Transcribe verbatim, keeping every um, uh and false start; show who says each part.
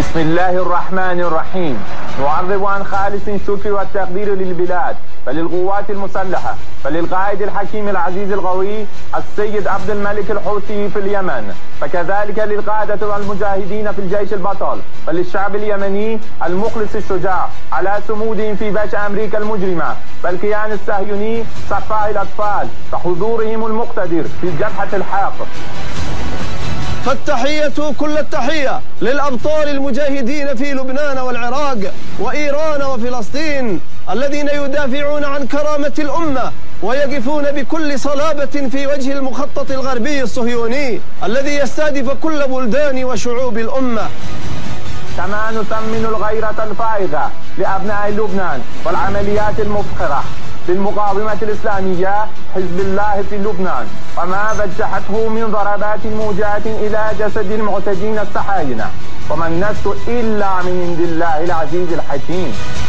Speaker 1: بسم الله الرحمن الرحيم. نعرب عن خالص الشكر والتقدير للبلاد فللقوات المسلحة فللقائد الحكيم العزيز القوي السيد عبد الملك الحوثي في اليمن، فكذلك للقادة والمجاهدين في الجيش البطل، فللشعب اليمني المخلص الشجاع على صمودهم في بش أمريكا المجرمة، فالكيان الصهيوني سفاح الأطفال فحضورهم المقتدر في جبهة الحق.
Speaker 2: فالتحية كل التحية للأبطال المجاهدين في لبنان والعراق وإيران وفلسطين الذين يدافعون عن كرامة الأمة ويقفون بكل صلابة في وجه المخطط الغربي الصهيوني الذي يستهدف كل بلدان وشعوب الأمة.
Speaker 1: كما نثمن الغيرة الفائقة لأبناء لبنان والعمليات المفخرة بالمقاومة الإسلامية حزب الله في لبنان وما وجهته من ضربات موجهة إلى جسد المعتدين الصهاينة، وما النصر إلا من عند الله العزيز الحكيم.